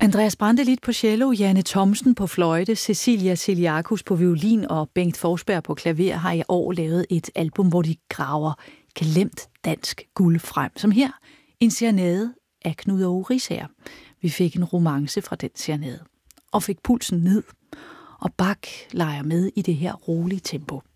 Andreas Brantelid på cello, Janne Thomsen på fløjte, Cecilia Celiakos på violin og Bengt Forsberg på klaver har i år lavet et album, hvor de graver glemt dansk guld frem. Som her, en serenade af Knud Aage Riisager. Vi fik en romance fra den serenade og fik pulsen ned, og Bach leger med i det her rolige tempo.